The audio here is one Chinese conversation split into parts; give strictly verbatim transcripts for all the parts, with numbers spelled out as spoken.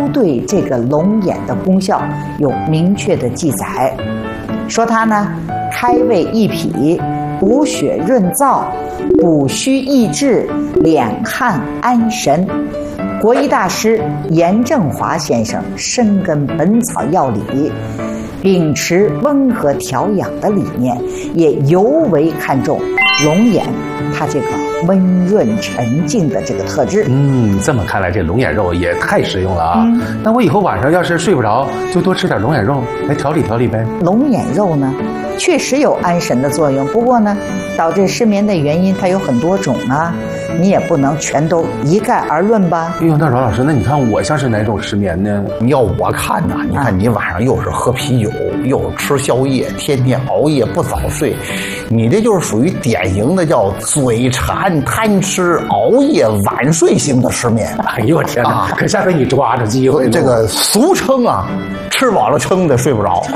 对这个龙眼的功效有明确的记载，说它呢开胃益脾、补血润燥、补虚益智、敛汗安神。国医大师严正华先生深耕《本草药理》，秉持温和调养的理念，也尤为看重龙眼它这个温润沉静的这个特质。 嗯，这么看来这龙眼肉也太实用了啊！嗯、那我以后晚上要是睡不着，就多吃点龙眼肉来调理调理呗。 龙眼肉呢，确实有安神的作用，不过呢，导致失眠的原因它有很多种啊，你也不能全都一概而论吧。 哎呦，那饶老师，那你看我像是哪种失眠呢？ 你要我看呐，你看你晚上又是喝啤酒，又是吃宵夜，天天熬夜不早睡，你这就是属于典型的叫嘴馋、贪吃、熬夜、晚睡型的失眠。 哎呦我天哪！啊、可下回你抓着机会， 这个俗称啊，吃饱了撑的睡不着。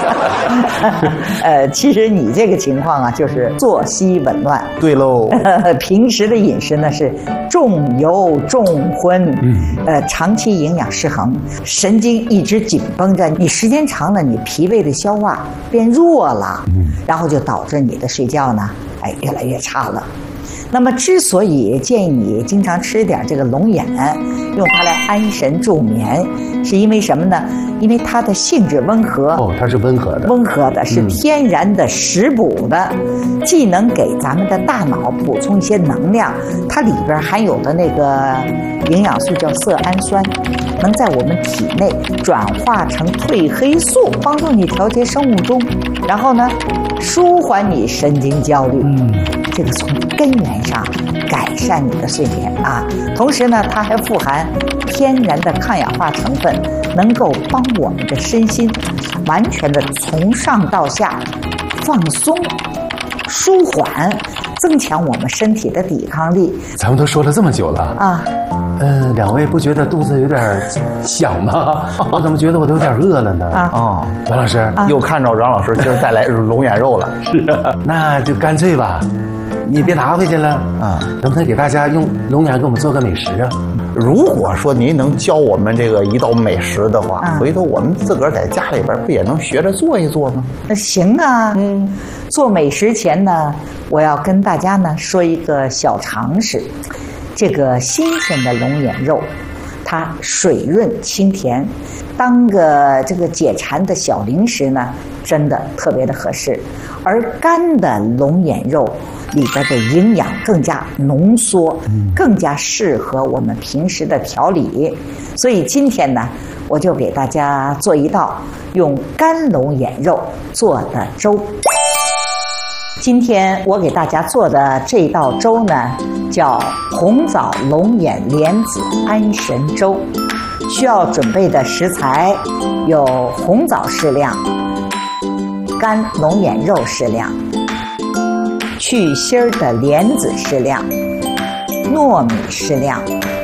呃，其实你这个情况啊，就是作息紊乱。 对喽， 平时的饮食呢是重油重荤，嗯，呃，长期营养失衡，神经一直紧绷着，你时间长了，你脾胃的消化变弱了，嗯，然后就导致你的睡觉呢，哎，越来越差了。那么，之所以建议你经常吃点这个龙眼，用它来安神助眠，是因为什么呢？因为它的性质温和。 哦，它是温和的。 温和的，是天然的食补的，嗯、既能给咱们的大脑补充一些能量，它里边含有的那个营养素叫色氨酸，能在我们体内转化成褪黑素，帮助你调节生物钟，然后呢，舒缓你神经焦虑。嗯。这个从根源上改善你的睡眠啊，同时呢，它还富含天然的抗氧化成分，能够帮我们的身心完全的从上到下放松、舒缓，增强我们身体的抵抗力。 咱们都说了这么久了啊， 嗯、呃，两位不觉得肚子有点响吗？我怎么觉得我都有点饿了呢？啊，哦，王老师、 啊、又看着阮老师今儿带来龙眼肉了。 是啊，那就干脆吧。你别拿回去了啊！能不能给大家用龙眼给我们做个美食啊？ 如果说您能教我们这个一道美食的话，啊、回头我们自个儿在家里边不也能学着做一做吗？ 那行啊，嗯，做美食前呢，我要跟大家呢说一个小常识，这个新鲜的龙眼肉，它水润清甜，当个这个解馋的小零食呢，真的特别的合适。而干的龙眼肉里边的营养更加浓缩，更加适合我们平时的调理。所以今天呢，我就给大家做一道用干龙眼肉做的粥。今天我给大家做的这道粥呢，叫红枣龙眼莲子安神粥。需要准备的食材有红枣适量，干龙眼肉适量，去芯儿的莲子适量，糯米适量，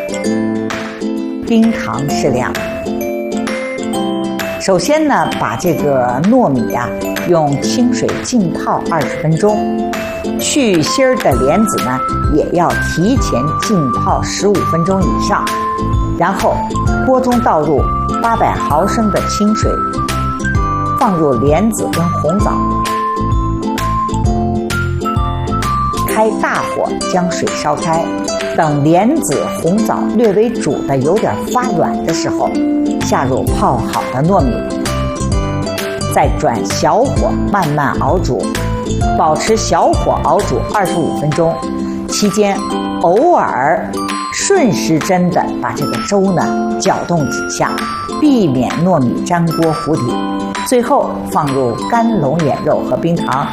冰糖适量。首先呢，把这个糯米呀、啊、用清水浸泡二十分钟，去芯儿的莲子呢也要提前浸泡十五分钟以上。然后锅中倒入八百毫升的清水，放入莲子跟红枣，开大火将水烧开，等莲子红枣略微煮的有点发软的时候，下入泡好的糯米，再转小火慢慢熬煮，保持小火熬煮二十五分钟，期间偶尔顺时针的把这个粥呢搅动几下，避免糯米粘锅糊底。最后放入干龙眼肉和冰糖，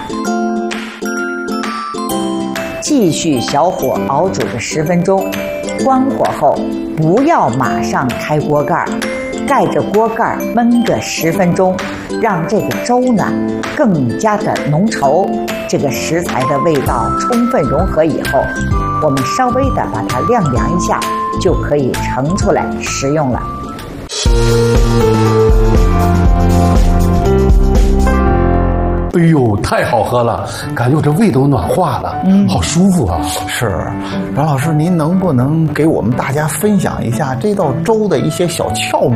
继续小火熬煮个十分钟。关火后不要马上开锅盖，盖着锅盖焖个十分钟，让这个粥呢更加的浓稠。这个食材的味道充分融合以后，我们稍微的把它晾凉一下，就可以盛出来食用了。 哎呦，太好喝了，感觉我这胃都暖化了，嗯，好舒服啊。 是，阮老师，您能不能给我们大家分享一下这道粥的一些小窍